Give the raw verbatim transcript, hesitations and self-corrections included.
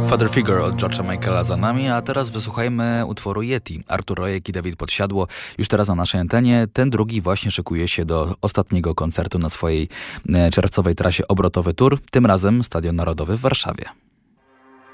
Father Figure od George'a Michaela za nami, a teraz wysłuchajmy utworu Yeti. Artur Rojek i Dawid Podsiadło już teraz na naszej antenie. Ten drugi właśnie szykuje się do ostatniego koncertu na swojej czerwcowej trasie Obrotowy Tour, tym razem Stadion Narodowy w Warszawie.